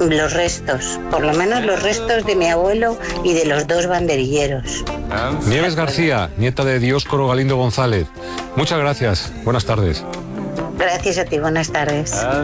los restos, por lo menos los restos de mi abuelo y de los 2 banderilleros. Nieves García, nieta de Dioscoro Galindo González. Muchas gracias. Buenas tardes. Gracias a ti, buenas tardes.